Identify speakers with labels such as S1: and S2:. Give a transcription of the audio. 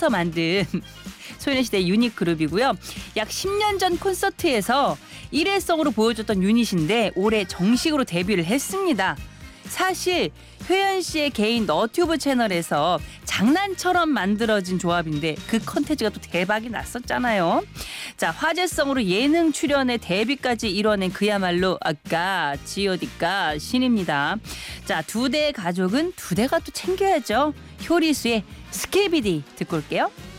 S1: 합쳐서 만든 소녀시대 유닛 그룹이고요. 약 10년 전 콘서트에서 일회성으로 보여줬던 유닛인데 올해 정식으로 데뷔를 했습니다. 사실 효연 씨의 개인 너튜브 채널에서 장난처럼 만들어진 조합인데 그 컨텐츠가 또 대박이 났었잖아요. 자, 화제성으로 예능 출연에 데뷔까지 이뤄낸 그야말로 아까 G.O.D가 신입니다. 자, 두 대의 가족은 두 대가 또 챙겨야죠. 효리수의 스키비디 듣고 올게요.